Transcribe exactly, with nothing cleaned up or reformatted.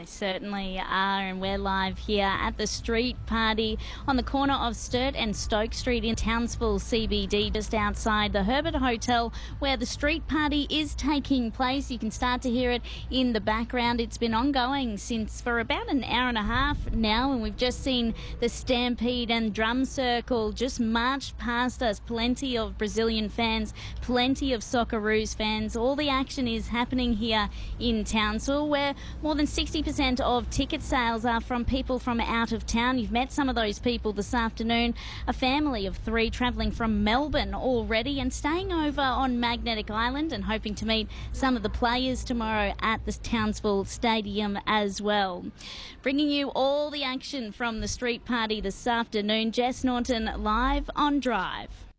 They certainly are, and we're live here at the street party on the corner of Sturt and Stoke Street in Townsville C B D, just outside the Herbert Hotel, where the street party is taking place. You can start to hear it in the background. It's been ongoing since for about an hour and a half now, and we've just seen the Stampede and Drum Circle just march past us. Plenty of Brazilian fans, plenty of Socceroos fans. All the action is happening here in Townsville, where more than sixty percent of ticket sales are from people from out of town. You've met some of those people this afternoon. A family of three travelling from Melbourne already and staying over on Magnetic Island and hoping to meet some of the players tomorrow at the Townsville Stadium as well. Bringing you all the action from the street party this afternoon. Jess Norton live on Drive.